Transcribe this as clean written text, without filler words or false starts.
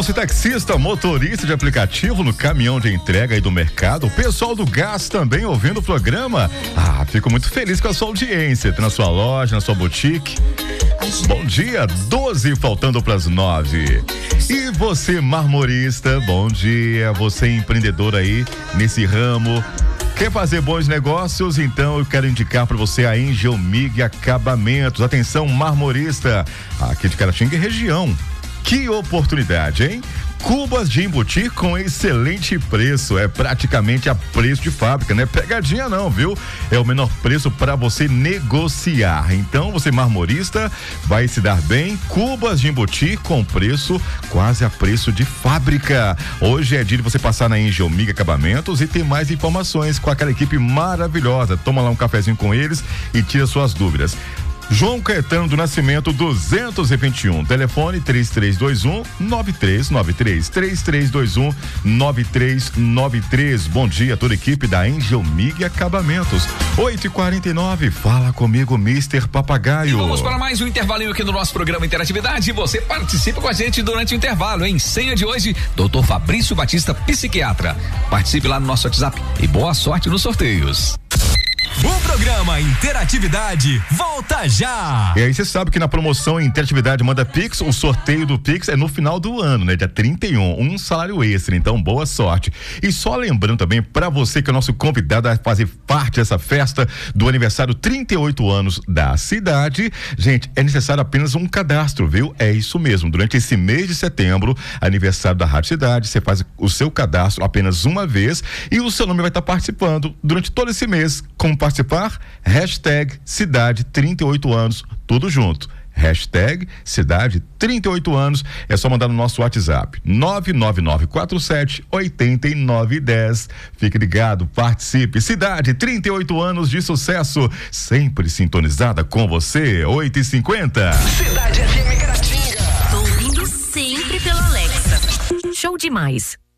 você taxista, motorista de aplicativo no caminhão de entrega aí do mercado, o pessoal do gás também ouvindo o programa. Fico muito feliz com a sua audiência, na sua loja, na sua boutique. Bom dia, 12 faltando para as 9. E você, marmorista, bom dia. Você empreendedor aí nesse ramo. Quer fazer bons negócios? Então eu quero indicar para você a Angel Mig Acabamentos. Atenção, marmorista, aqui de Caratinga e região. Que oportunidade, hein? Cubas de embutir com excelente preço, é praticamente a preço de fábrica, não é pegadinha não, viu? É o menor preço para você negociar. Então, você marmorista vai se dar bem. Cubas de embutir com preço quase a preço de fábrica. Hoje é dia de você passar na Angel Mig Acabamentos e tem mais informações com aquela equipe maravilhosa. Toma lá um cafezinho com eles e tira suas dúvidas. João Caetano do Nascimento 221, telefone 3321-9393, 3321-9393. Bom dia a toda a equipe da Angel Mig Acabamentos. 8h49, fala comigo, Mr. Papagaio. E vamos para mais um intervalinho aqui no nosso programa Interatividade. Você participa com a gente durante o intervalo, hein? Senha de hoje, Dr. Fabrício Batista, psiquiatra. Participe lá no nosso WhatsApp e boa sorte nos sorteios. O programa Interatividade volta já! E aí você sabe que na promoção Interatividade Manda Pix, o sorteio do Pix é no final do ano, né? Dia 31, um salário extra, então boa sorte. E só lembrando também pra você que é nosso convidado a fazer parte dessa festa do aniversário 38 anos da cidade, gente, é necessário apenas um cadastro, viu? É isso mesmo, durante esse mês de setembro, aniversário da Rádio Cidade, você faz o seu cadastro apenas uma vez e o seu nome vai estar participando durante todo esse mês. Como participar? Hashtag Cidade 38 anos, tudo junto. Hashtag Cidade 38 anos, é só mandar no nosso WhatsApp 99947-8910. Fique ligado, participe. Cidade 38 anos de sucesso, sempre sintonizada com você. 8h50. Cidade FM Caratinga. Tô ouvindo sempre pela Alexa. Show demais.